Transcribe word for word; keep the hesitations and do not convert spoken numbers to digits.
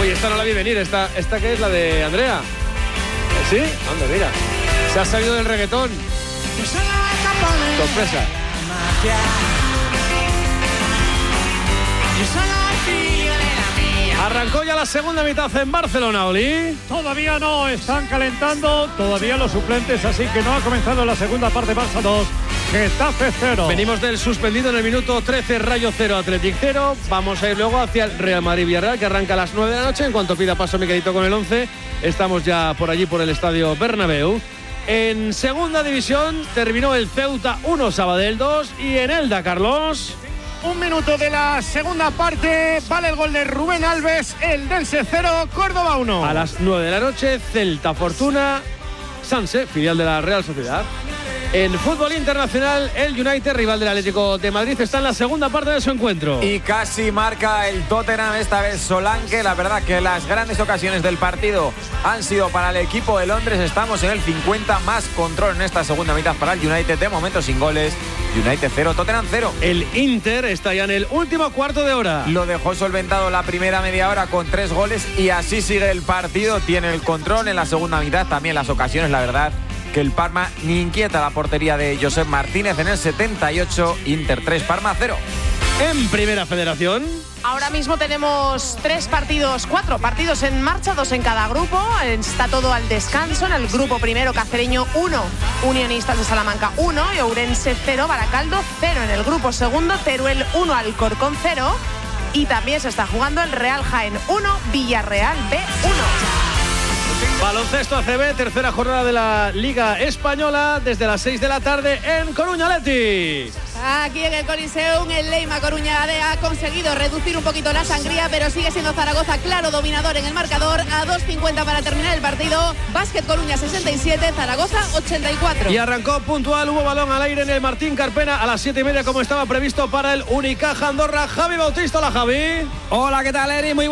Uy, esta no la vi venir, esta, esta que es la de Andrea. ¿Sí? Anda, mira. Se ha salido del reggaetón. Sorpresa. Arrancó ya la segunda mitad en Barcelona, Oli. Todavía no, están calentando, todavía los suplentes, así que no ha comenzado la segunda parte. Barça dos, Getafe cero. Venimos del suspendido en el minuto trece, Rayo cero, Athletic cero. Vamos a ir luego hacia el Real Madrid-Villarreal, que arranca a las nueve de la noche. En cuanto pida paso Miquelito con el once, estamos ya por allí, por el estadio Bernabéu. En segunda división terminó el Ceuta uno, Sabadell dos, y en Elda, Carlos... Un minuto de la segunda parte, vale el gol de Rubén Alves, el Dense cero, Córdoba uno. A las nueve de la noche, Celta Fortuna, Sanse, filial de la Real Sociedad. En fútbol internacional, el United, rival del Atlético de Madrid, está en la segunda parte de su encuentro. Y casi marca el Tottenham, esta vez Solanke. La verdad que las grandes ocasiones del partido han sido para el equipo de Londres. Estamos en el cincuenta, más control en esta segunda mitad para el United. De momento sin goles. United cero, Tottenham cero. El Inter está ya en el último cuarto de hora. Lo dejó solventado la primera media hora con tres goles y así sigue el partido. Tiene el control en la segunda mitad, también las ocasiones, la verdad que el Parma ni inquieta la portería de Josep Martínez en el setenta y ocho, Inter tres, Parma cero. En Primera Federación... Ahora mismo tenemos tres partidos, cuatro partidos en marcha, dos en cada grupo. Está todo al descanso. En el grupo primero, Cacereño uno, Unionistas de Salamanca uno, y Ourense cero, Baracaldo cero. En el grupo segundo, Teruel uno, Alcorcón cero. Y también se está jugando el Real Jaén uno, Villarreal B uno. Baloncesto A C B, tercera jornada de la Liga Española, desde las seis de la tarde en Coruña, Leti. Aquí en el Coliseum, el Leima Coruña ha conseguido reducir un poquito la sangría, pero sigue siendo Zaragoza claro dominador en el marcador. A dos cincuenta para terminar el partido. Básquet Coruña sesenta y siete, Zaragoza ochenta y cuatro. Y arrancó puntual, hubo balón al aire en el Martín Carpena a las siete y media, como estaba previsto para el Unicaja Andorra. Javi Bautista, hola Javi. Hola, ¿qué tal, Eri? Muy